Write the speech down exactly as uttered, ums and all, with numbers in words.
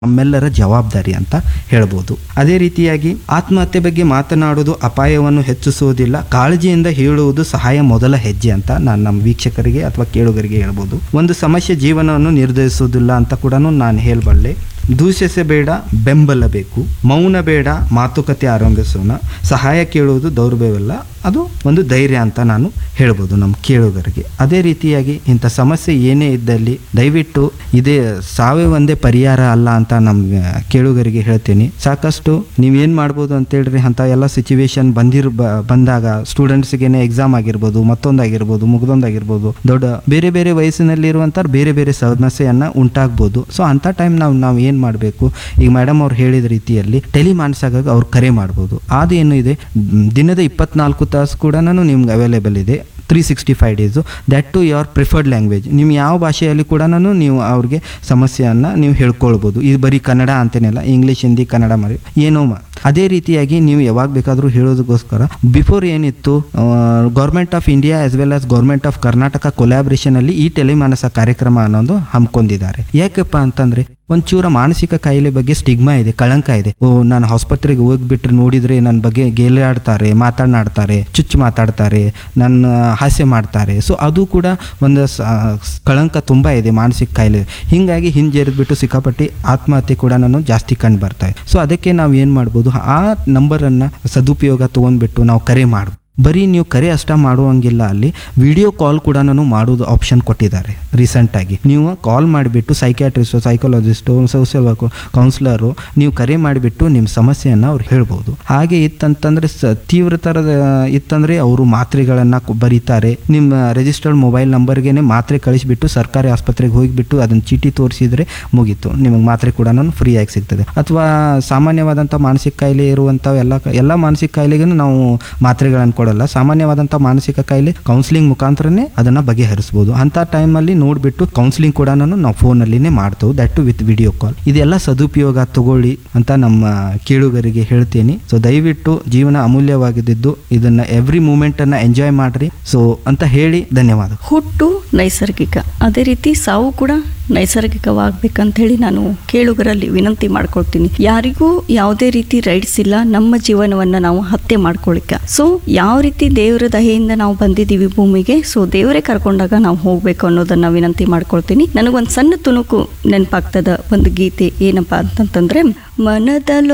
ನಮ್ಮೆಲ್ಲರ ಜವಾಬ್ದಾರಿ ಅಂತ ಹೇಳ್ಬೋದು. ಅದೇ ರೀತಿಯಾಗಿ ಆತ್ಮಹತ್ಯೆ ಬಗ್ಗೆ ಮಾತನಾಡುವುದು ಅಪಾಯವನ್ನು ಹೆಚ್ಚಿಸುವುದಿಲ್ಲ, ಕಾಳಜಿಯಿಂದ ಹೇಳುವುದು ಸಹಾಯ ಮೊದಲ ಹೆಜ್ಜೆ ಅಂತ ನಾನು ನಮ್ಮ ವೀಕ್ಷಕರಿಗೆ ಅಥವಾ ಕೇಳುಗರಿಗೆ ಹೇಳ್ಬೋದು. ಒಂದು ಸಮಸ್ಯೆ ಜೀವನವನ್ನು ನಿರ್ಧರಿಸುವುದಿಲ್ಲ ಅಂತ ಕೂಡ ನಾನು ಹೇಳಬಲ್ಲೆ. ದೂಷಿಸಬೇಡ, ಬೆಂಬಲ ಬೇಕು. ಮೌನ ಬೇಡ, ಮಾತುಕತೆ ಆರಂಭಿಸೋಣ. ಸಹಾಯ ಕೇಳುವುದು ದೌರ್ಬಲ್ಯವಲ್ಲ, ಅದು ಒಂದು ಧೈರ್ಯ ಅಂತ ನಾನು ಹೇಳ್ಬೋದು ನಮ್ಮ ಕೇಳುಗರಿಗೆ. ಅದೇ ರೀತಿಯಾಗಿ ಇಂಥ ಸಮಸ್ಯೆ ಏನೇ ಇದ್ದಲ್ಲಿ ದಯವಿಟ್ಟು ಇದೇ ಸಾವೇ ಒಂದೇ ಪರಿಹಾರ ಅಲ್ಲ ಅಂತ ನಮ್ಮ ಕೇಳುಗರಿಗೆ ಹೇಳ್ತೀನಿ. ಸಾಕಷ್ಟು ನೀವೇನು ಮಾಡ್ಬೋದು ಅಂತೇಳ್ರಿ, ಅಂಥ ಎಲ್ಲ ಸಿಚುವೇಶನ್ ಬಂದಿರ್ ಬಂದಾಗ ಸ್ಟೂಡೆಂಟ್ಸ್ಗೇನೆ ಎಕ್ಸಾಮ್ ಆಗಿರ್ಬೋದು, ಮತ್ತೊಂದಾಗಿರ್ಬೋದು, ಮುಗ್ದೊಂದಾಗಿರ್ಬೋದು, ದೊಡ್ಡ ಬೇರೆ ಬೇರೆ ವಯಸ್ಸಿನಲ್ಲಿರುವಂಥ ಬೇರೆ ಬೇರೆ ಸಮಸ್ಯೆಯನ್ನು ಉಂಟಾಗ್ಬೋದು. ಸೊ ಅಂಥ ಟೈಮ್ ನಾವು ನಾವು ಏನು ಮಾಡಬೇಕು, ಈಗ ಮೇಡಮ್ ಅವ್ರು ಹೇಳಿದ ರೀತಿಯಲ್ಲಿ ಟೆಲಿಮಾನ್ಸಾಗ ಅವ್ರು ಕರೆ ಮಾಡ್ಬೋದು. ಅದೇನು ಇದೆ, ದಿನದ ಇಪ್ಪತ್ನಾಲ್ಕು ತಾಸು ಕೂಡ ನಿಮ್ಗೆ ಅವೈಲೇಬಲ್ ಇದೆ, three sixty five days. That to your preferred language. ನೀವು ಯಾವ ಭಾಷೆಯಲ್ಲಿ ಕೂಡ ನೀವು ಅವ್ರಿಗೆ ಸಮಸ್ಯೆಯನ್ನು ನೀವು ಹೇಳ್ಕೊಳ್ಬೋದು. ಇದು ಬರೀ ಕನ್ನಡ ಅಂತೇನಿಲ್ಲ, ಇಂಗ್ಲೀಷ್, ಹಿಂದಿ, ಕನ್ನಡ ಮಾಡಿ ಏನೋ ಮಾ ಅದೇ ರೀತಿಯಾಗಿ ನೀವು ಯಾವಾಗ ಬೇಕಾದರೂ ಹೇಳೋದಕ್ಕೋಸ್ಕರ ಬಿಫೋರ್ ಏನಿತ್ತು, government of India as well as government of Karnataka ಕೊಲ್ಯಾಬ್ರೇಷನಲ್ಲಿ ಈ ಟೆಲಿಮಾನಸ ಕಾರ್ಯಕ್ರಮ ಅನ್ನೋದು ಹಮ್ಮಿಕೊಂಡಿದ್ದಾರೆ. ಯಾಕಪ್ಪ ಅಂತಂದರೆ ಒಂಚೂರ ಮಾನಸಿಕ ಕಾಯಿಲೆ ಬಗ್ಗೆ ಸ್ಟಿಗ್ಮಾ ಇದೆ, ಕಳಂಕ ಇದೆ. ಓ ನಾನು ಆಸ್ಪತ್ರೆಗೆ ಹೋಗ್ಬಿಟ್ರೆ ನೋಡಿದರೆ ನನ್ನ ಬಗ್ಗೆ ಗೇಲಾಡ್ತಾರೆ, ಮಾತನಾಡ್ತಾರೆ, ಚುಚ್ಚು ಮಾತಾಡ್ತಾರೆ, ನನ್ನ ಹಾಸ್ಯ ಮಾಡ್ತಾರೆ. ಸೊ ಅದು ಕೂಡ ಒಂದು ಕಳಂಕ ತುಂಬ ಇದೆ ಮಾನಸಿಕ ಕಾಯಿಲೆ. ಹೀಗಾಗಿ ಹಿಂಜರಿದ್ಬಿಟ್ಟು ಸಿಕ್ಕಾಪಟ್ಟಿ ಆತ್ಮಹತ್ಯೆ ಕೂಡ ನಾನು ಜಾಸ್ತಿ ಕಂಡು ಬರ್ತಾ ಇದೆ. ಸೊ ಅದಕ್ಕೆ ನಾವು ಏನು ಮಾಡ್ಬೋದು, ಆ ನಂಬರನ್ನು ಸದುಪಯೋಗ ತೊಗೊಂಡ್ಬಿಟ್ಟು ನಾವು ಕರೆ ಮಾಡ್ಬೋದು. ಬರೀ ನೀವು ಕರೆ ಅಷ್ಟ ಮಾಡುವಂಗಿಲ್ಲ, ಅಲ್ಲಿ ವಿಡಿಯೋ ಕಾಲ್ ಕೂಡ ನಾನು ಮಾಡೋದು ಆಪ್ಷನ್ ಕೊಟ್ಟಿದ್ದಾರೆ ರೀಸೆಂಟಾಗಿ. ನೀವು ಕಾಲ್ ಮಾಡಿಬಿಟ್ಟು psychiatrist, psychologist, social work, councillor ನೀವು ಕರೆ ಮಾಡಿಬಿಟ್ಟು ನಿಮ್ಮ ಸಮಸ್ಯೆಯನ್ನು ಅವ್ರು ಹೇಳ್ಬೋದು. ಹಾಗೆ ಇತ್ತಂತಂದರೆ ಸ ತೀವ್ರತರದ ಇತ್ತಂದರೆ ಅವರು ಮಾತ್ರೆಗಳನ್ನು ಬರೀತಾರೆ. ನಿಮ್ಮ ರಿಜಿಸ್ಟರ್ಡ್ ಮೊಬೈಲ್ ನಂಬರ್ಗೆ ಮಾತ್ರೆ ಕಳಿಸಿಬಿಟ್ಟು ಸರ್ಕಾರಿ ಆಸ್ಪತ್ರೆಗೆ ಹೋಗಿಬಿಟ್ಟು ಅದನ್ನು ಚೀಟಿ ತೋರಿಸಿದರೆ ಮುಗೀತು, ನಿಮಗೆ ಮಾತ್ರೆ ಕೂಡ ಫ್ರೀಯಾಗಿ ಸಿಗ್ತದೆ. ಅಥವಾ ಸಾಮಾನ್ಯವಾದಂಥ ಮಾನಸಿಕ ಕಾಯಿಲೆ ಇರುವಂಥ ಎಲ್ಲ ಎಲ್ಲ ಮಾನಸಿಕ ಕಾಯಿಲೆಗೂ ನಾವು ಮಾತ್ರೆಗಳನ್ನು ಕೊಡಲ್ಲ. ಸಾಮಾನ್ಯವಾದಂಥ ಮಾನಸಿಕ ಕಾಯಿಲೆ ಕೌನ್ಸಿಲಿಂಗ್ ಮುಖಾಂತರನೇ ಅದನ್ನು ಬಗೆಹರಿಸ್ಬೋದು. ಅಂಥ ಟೈಮಲ್ಲಿ ನೋಡಿಬಿಟ್ಟು ಕೌನ್ಸಿಲಿಂಗ್ ಕೂಡ ನಾವು ಫೋನಲ್ಲಿನೇ ಮಾಡ್ತೇವೆ, that to with video call. ಇದೆಲ್ಲ ಸದುಪಯೋಗ ತಗೊಳ್ಳಿ ಅಂತ ನಮ್ಮ ಕೇಳುಗರಿಗೆ ಹೇಳ್ತೀನಿ. ಸೊ ದಯವಿಟ್ಟು ಜೀವನ ಅಮೂಲ್ಯವಾಗಿದ್ದು ಇದನ್ನು ಎವ್ರಿ ಮೂಮೆಂಟನ್ನು ಎಂಜಾಯ್ ಮಾಡಿರಿ. ಸೊ ಅಂತ ಹೇಳಿ ಧನ್ಯವಾದ. ಹುಟ್ಟು ನೈಸರ್ಗಿಕ, ಅದೇ ರೀತಿ ಸಾವು ಕೂಡ ನೈಸರ್ಗಿಕವಾಗಬೇಕಂತ ಹೇಳಿ ನಾನು ಕೇಳುಗರಲ್ಲಿ ವಿನಂತಿ ಮಾಡ್ಕೊಳ್ತೀನಿ. ಯಾರಿಗೂ ಯಾವುದೇ ರೀತಿ ರೈಟ್ಸ್ ಇಲ್ಲ ನಮ್ಮ ಜೀವನವನ್ನು ನಾವು ಹತ್ಯೆ ಮಾಡ್ಕೊಳ್ಳಿಕ್ಕೆ. ಸೊ ಯಾವ ರೀತಿ ದೇವರ ದಯೆಯಿಂದ ನಾವು ಬಂದಿದ್ದೀವಿ ಭೂಮಿಗೆ, ಸೊ ದೇವರೇ ಕರ್ಕೊಂಡಾಗ ನಾವು ಹೋಗ್ಬೇಕು ಅನ್ನೋದನ್ನ ವಿನಂತಿ ಮಾಡ್ಕೊಳ್ತೀನಿ. ನನಗೊಂದು ಸಣ್ಣ ತುಣುಕು ನೆನಪಾಗ್ತದ ಒಂದು ಗೀತೆ, ಏನಪ್ಪಾ ಅಂತಂತಂದ್ರೆ ಮನದಲ್ಲೋ